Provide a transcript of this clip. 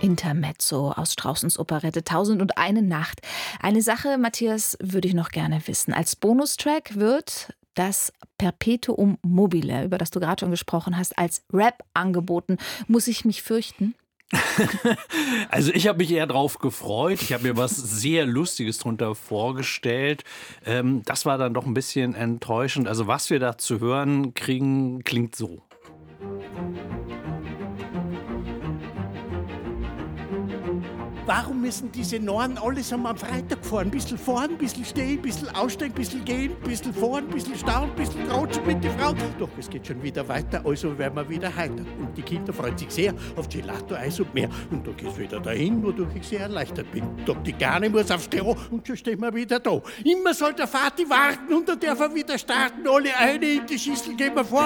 Intermezzo aus Straussens Operette Tausend und eine Nacht. Eine Sache, Matthias, würde ich noch gerne wissen. Als Bonustrack wird das Perpetuum mobile, über das du gerade schon gesprochen hast, als Rap angeboten. Muss ich mich fürchten? Also ich habe mich eher drauf gefreut. Ich habe mir was sehr Lustiges drunter vorgestellt. Das war dann doch ein bisschen enttäuschend. Also was wir da zu hören kriegen, klingt so. Warum müssen diese Nornen alles am Freitag fahren? Ein bisschen fahren, ein bisschen stehen, ein bisschen aussteigen, ein bisschen gehen, ein bisschen fahren, ein bisschen staunen, ein bisschen tratschen mit den Frauen. Doch es geht schon wieder weiter, also werden wir wieder heiter. Und die Kinder freuen sich sehr auf Gelato, Eis und mehr. Und da geht's wieder dahin, wodurch ich sehr erleichtert bin. Doch die Garne muss aufs Klo und schon stehen wir wieder da. Immer soll der Vati warten und dann darf er wieder starten. Alle eine in die Schüssel gehen wir vor.